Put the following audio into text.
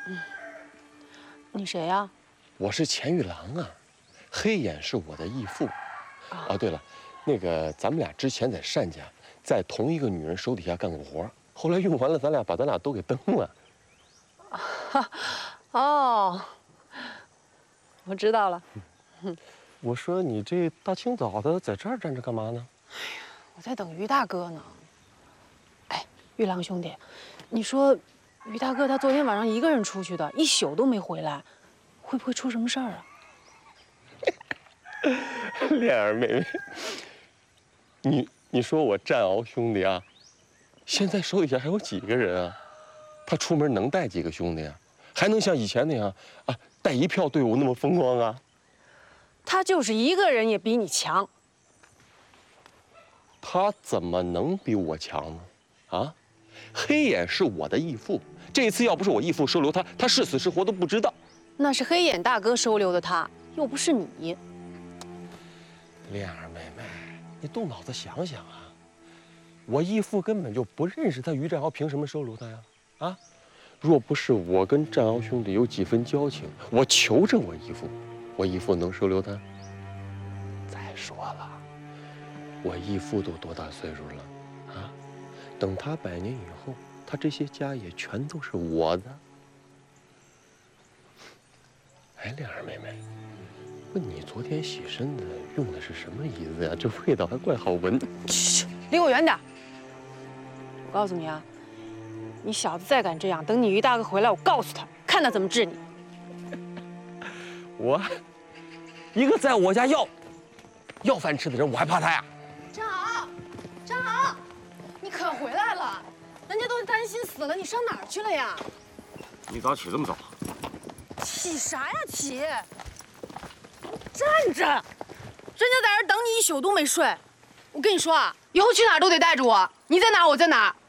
你谁呀？ 我是钱玉郎啊，黑眼是我的义父。哦，对了，那个咱们俩之前在单家，在同一个女人手底下干过活，后来用完了，把咱俩都给蹬了。 哦，我知道了。 我说你这大清早的在这儿站着干嘛呢？ 我在等于大哥呢。哎，玉郎兄弟，你说于大哥他昨天晚上一个人出去的，一宿都没回来，会不会出什么事儿啊？ 莲儿妹妹，你说我战鳌兄弟啊，现在手底下还有几个人啊？他出门能带几个兄弟啊？还能像以前那样啊，带一票队伍那么风光啊？ 他就是一个人也比你强。 他怎么能比我强呢？啊，黑眼是我的义父，这次要不是我义父收留他，他是死是活都不知道。 那是黑眼大哥收留的他，又不是你。 莲儿妹妹，你动脑子想想啊！我义父根本就不认识他，于占鳌凭什么收留他呀？啊，若不是我跟占鳌兄弟有几分交情，我求着我义父，我义父能收留他？再说了，我义父都多大岁数了啊？等他100年以后，他这些家业全都是我的。哎，莲儿妹妹，问你昨天洗身子用的是什么椅子呀？这味道还怪好闻。 嘘，离我远点！我告诉你啊，你小子再敢这样，等你于大哥回来，我告诉他，看他怎么治你。 我一个在我家要饭吃的人，我还怕他呀？ 张敖，张敖，你可回来了！人家都担心死了，你上哪儿去了呀？ 你咋起这么早？ 起啥呀起？站着！人家在这儿等你一宿都没睡。我跟你说啊，以后去哪儿都得带着我，你在哪儿我在哪儿。